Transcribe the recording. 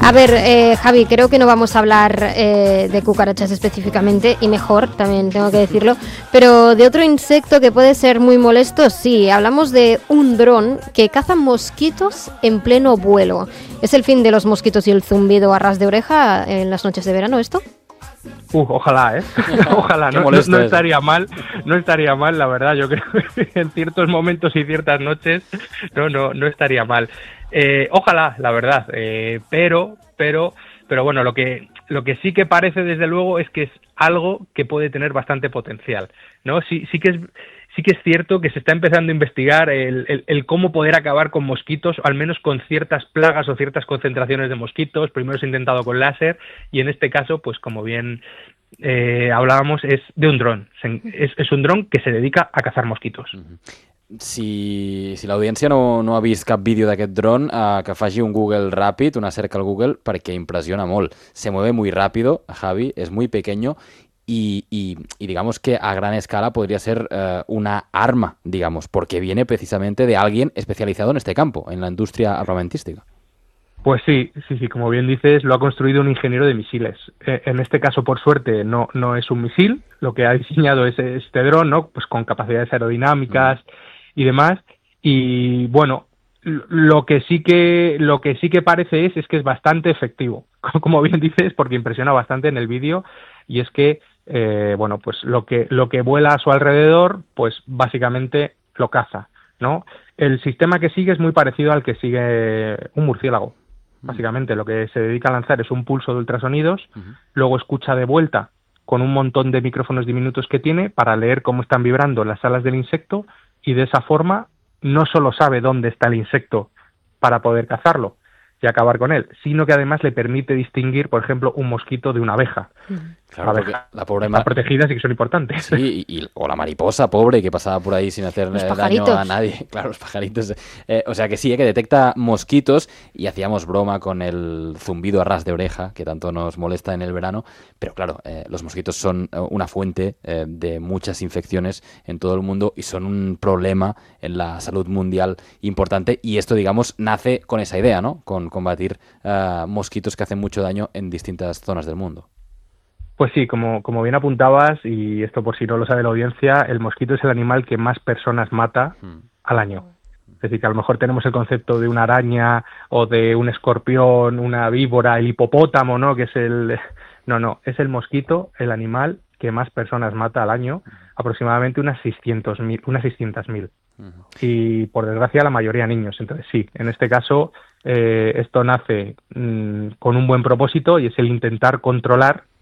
A ver, Javi, creo que no vamos a hablar de cucarachas específicamente, y mejor, también tengo que decirlo, pero de otro insecto que puede ser muy molesto, sí, hablamos de un dron que caza mosquitos en pleno vuelo. ¿Es el fin de los mosquitos y el zumbido a ras de oreja en las noches de verano esto? Ojalá, ojalá, no estaría mal, la verdad, yo creo que en ciertos momentos y ciertas noches no estaría mal. Ojalá, la verdad, pero bueno, lo que sí que parece desde luego es que es algo que puede tener bastante potencial, ¿no? Sí que es cierto que se está empezando a investigar el cómo poder acabar con mosquitos, o al menos con ciertas plagas o ciertas concentraciones de mosquitos. Primero se ha intentado con láser y en este caso, pues como bien hablábamos, es de un dron. Es un dron que se dedica a cazar mosquitos. Si l'audiència no ha vist cap vídeo d'aquest dron, que faci un Google ràpid, una cerca al Google, perquè impressiona molt. Se mueve muy rápido, Javi, es muy pequeño y digamos que a gran escala podría ser una arma, digamos, porque viene precisamente de alguien especializado en este campo, en la industria armamentística. Pues sí, como bien dices, lo ha construido un ingeniero de misiles. En este caso, por suerte, no es un misil, lo que ha diseñado es este dron, ¿no? Pues con capacidades aerodinámicas y demás. Y bueno, lo que sí que parece es que es bastante efectivo, como bien dices, porque impresiona bastante en el vídeo, y es que bueno, pues lo que vuela a su alrededor, pues básicamente lo caza, ¿no? El sistema que sigue es muy parecido al que sigue un murciélago. Básicamente lo que se dedica a lanzar es un pulso de ultrasonidos, luego escucha de vuelta con un montón de micrófonos diminutos que tiene para leer cómo están vibrando las alas del insecto, y de esa forma no solo sabe dónde está el insecto para poder cazarlo y acabar con él, sino que además le permite distinguir, por ejemplo, un mosquito de una abeja. Claro, la abeja, la pobre está protegida, sí que son importantes. Sí, o la mariposa, pobre, que pasaba por ahí sin hacer daño a nadie. Claro, los pajaritos. O sea que sí, que detecta mosquitos, y hacíamos broma con el zumbido a ras de oreja, que tanto nos molesta en el verano, pero claro, los mosquitos son una fuente de muchas infecciones en todo el mundo y son un problema en la salud mundial importante, y esto, digamos, nace con esa idea, ¿no? Con combatir mosquitos que hacen mucho daño en distintas zonas del mundo. Pues sí, como bien apuntabas, y esto por si no lo sabe la audiencia, el mosquito es el animal que más personas mata al año. Es decir, que a lo mejor tenemos el concepto de una araña o de un escorpión, una víbora, el hipopótamo, ¿no? Que es el... No, es el mosquito el animal que más personas mata al año, aproximadamente unas 600.000. Y por desgracia la mayoría niños. Entonces sí, en este caso esto nace con un buen propósito, y es el intentar controlar